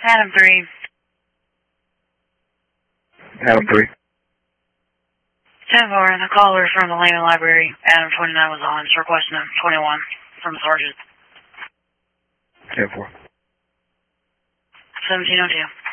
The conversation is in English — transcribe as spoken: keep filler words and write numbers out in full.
Adam three. Adam three. ten four, the caller from the Lehman Library, Adam twenty-nine was on, it's requesting twenty-one from the Sergeant. ten four. seventeen oh two.